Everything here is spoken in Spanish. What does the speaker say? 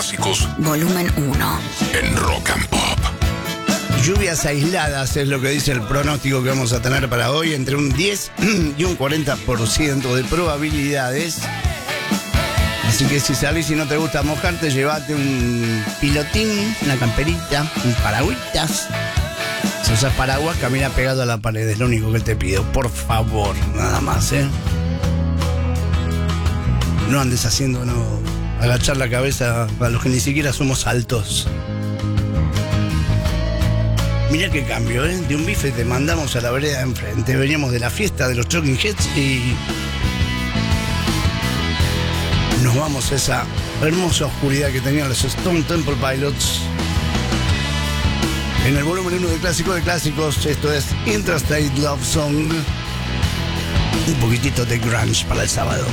clásicos, Volumen 1. en Rock and Pop. Lluvias aisladas es lo que dice el pronóstico que vamos a tener para hoy, entre un 10 y un 40% de probabilidades. Así que si salís y no te gusta mojarte, llévate un pilotín, una camperita, un paragüitas. Si usas paraguas, camina pegado a la pared, es lo único que te pido, por favor, nada más, ¿eh? No andes haciendo, agachar la cabeza para los que ni siquiera somos altos. Mirá qué cambio, ¿eh? De un bife te mandamos a la vereda de enfrente. Veníamos de la fiesta de los Talking Heads y nos vamos a esa hermosa oscuridad que tenían los Stone Temple Pilots. En el volumen 1 de Clásicos, esto es Interstate Love Song. Un poquitito de grunge para el sábado.